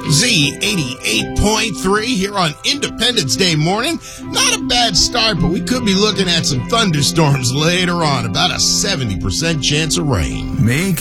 Z88.3 here on Independence Day morning. Not a bad start, but we could be looking at some thunderstorms later on. About a 70% chance of rain.